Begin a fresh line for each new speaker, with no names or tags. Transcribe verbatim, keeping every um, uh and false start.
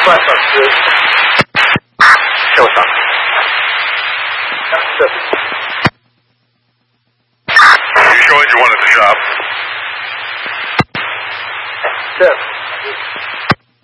半小时。
受伤。
是。
You showing you wanted the job?
Sir.